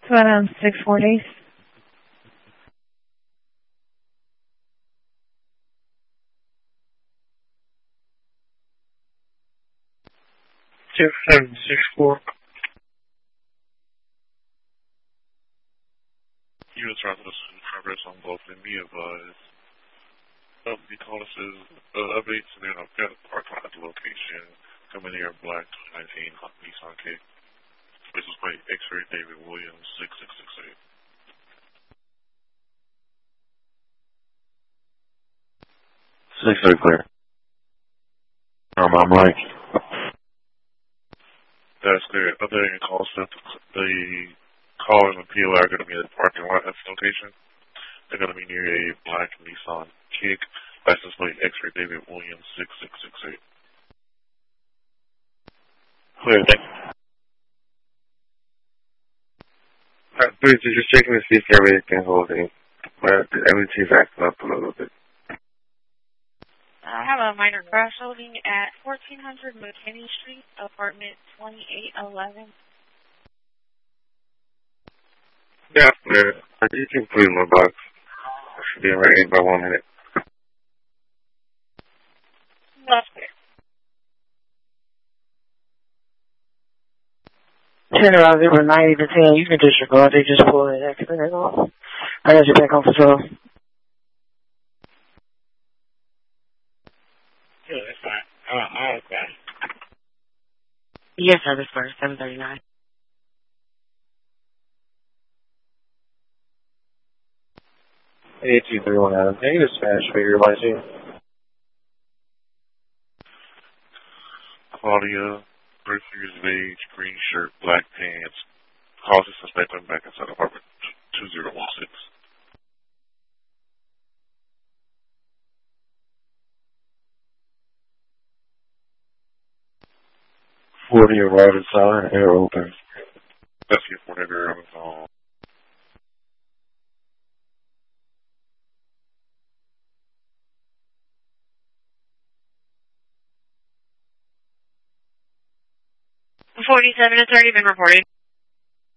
640. Two 764. U.S. Rapid progress on both and be advised. The call says updates and then I've got a parking lot at the location. Coming here, black 2019 Nissan K. This is by X-Ray David Williams 6668. Clear. I'm right. That's clear. Other than call stuff, the call and the POI are going to be at the parking lot at this location. They're going to be near a black Nissan Kick. License plate X-Ray David Williams 6668. Clear, thank you. Please, just checking to see if everything holding. Everything's acting up a little bit. I have a minor crash holding at 1400 McKinney Street, apartment 2811. Yeah, you can put in my box. I should be ready by 1 minute. That's clear. Turn around 090 to 10. You can disregard. They just pulled an accident off. I got you back on patrol. Yeah, that's fine. Okay. Yes, service first, 739. Hey, 231 Adam. Can you dispatch for your license? Claudia, birth years of age, green shirt, black pants. Causes suspect went back inside apartment 2016. 40 arrived at silent, air open. That's your whatever on the phone. .47 has already been reported.